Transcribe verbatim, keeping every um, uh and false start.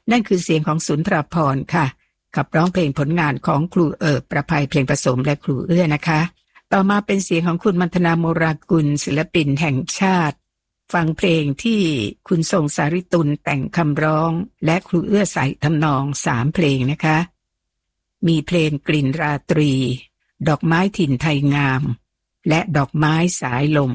นั่นคือเสียงของสุนทรภรณ์ค่ะขับร้องเพลงผลงานของครูเอิบประภัยเพลงผสมและครูเอื้อนะคะต่อมาเป็นเสียงของคุณมัณฑนาโมรากุลศิลปินแห่งชาติฟังเพลงที่คุณทรงสาริตุลแต่งคำร้องและครูเอื้อใส่ทำนองสามเพลงนะคะมีเพลงกลิ่นราตรีดอกไม้ถิ่นไทยงามและดอกไม้สายลม